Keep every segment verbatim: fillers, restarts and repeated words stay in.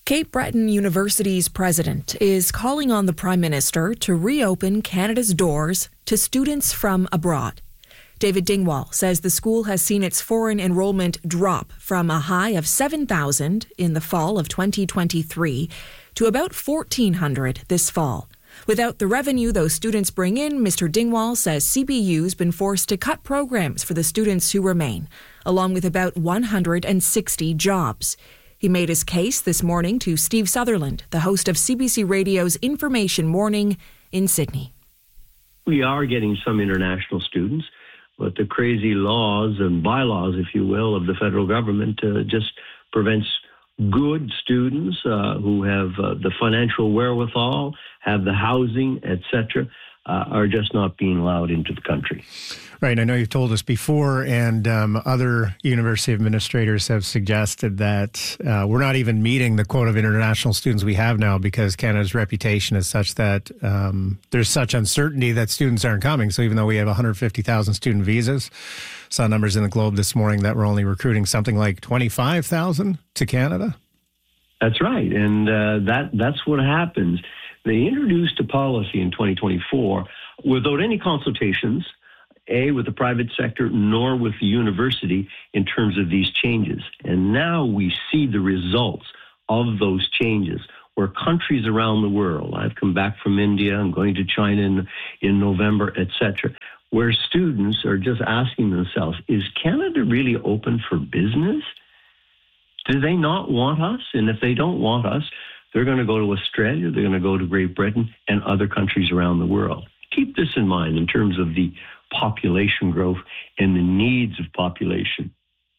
Cape Breton University's president is calling on the Prime Minister to reopen Canada's doors to students from abroad. David Dingwall says the school has seen its foreign enrollment drop from a high of seven thousand in the fall of twenty twenty-three to about fourteen hundred this fall. Without the revenue those students bring in, Mister Dingwall says C B U's been forced to cut programs for the students who remain, along with about one hundred sixty jobs. He made his case this morning to Steve Sutherland, the host of C B C Radio's Information Morning in Sydney. We are getting some international students, but the crazy laws and bylaws, if you will, of the federal government uh, just prevents good students uh, who have uh, the financial wherewithal, have the housing, et cetera, uh, are just not being allowed into the country. Right. I know you've told us before, and um, other university administrators have suggested that uh, we're not even meeting the quota of international students we have now because Canada's reputation is such that um, there's such uncertainty that students aren't coming. So even though we have one hundred fifty thousand student visas, saw numbers in the Globe this morning that we're only recruiting something like twenty-five thousand to Canada. That's right. And uh, that that's what happens. They introduced a policy in twenty twenty-four without any consultations, A, with the private sector, nor with the university in terms of these changes. And now we see the results of those changes where countries around the world, I've come back from India, I'm going to China in, in November, et cetera, where students are just asking themselves, is Canada really open for business? Do they not want us? And if they don't want us, they're going to go to Australia, they're going to go to Great Britain and other countries around the world. Keep this in mind in terms of the population growth and the needs of population.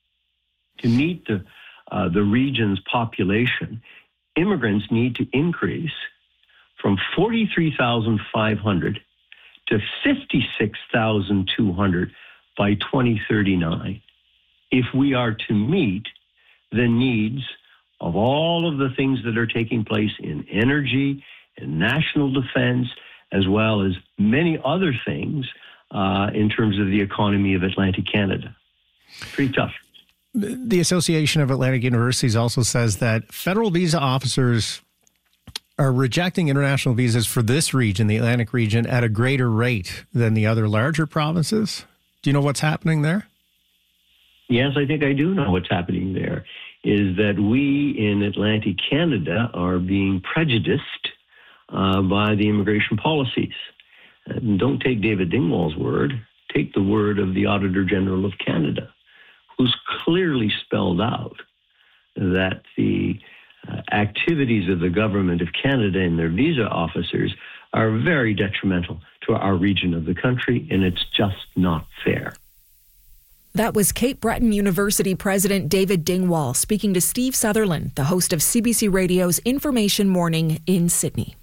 To meet the, uh, the region's population, immigrants need to increase from forty-three thousand five hundred to fifty-six thousand two hundred by twenty thirty-nine if we are to meet the needs of all of the things that are taking place in energy and national defense, as well as many other things uh, in terms of the economy of Atlantic Canada. Pretty tough. The Association of Atlantic Universities also says that federal visa officers are rejecting international visas for this region, the Atlantic region, at a greater rate than the other larger provinces. Do you know what's happening there? Yes, I think I do know what's happening there, is that we in Atlantic Canada are being prejudiced uh, by the immigration policies. And don't take David Dingwall's word, take the word of the Auditor General of Canada, who's clearly spelled out that the uh, activities of the government of Canada and their visa officers are very detrimental to our region of the country, and it's just not fair. That was Cape Breton University President David Dingwall speaking to Steve Sutherland, the host of C B C Radio's Information Morning in Sydney.